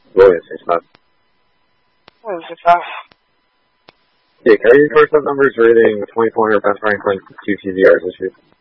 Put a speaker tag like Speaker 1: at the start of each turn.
Speaker 1: Williams, 6'5".
Speaker 2: Williams, 6'5".
Speaker 1: Yeah, carry your shortstop numbers rating 2,400 pounds, Franklin, 2 TZRs this year.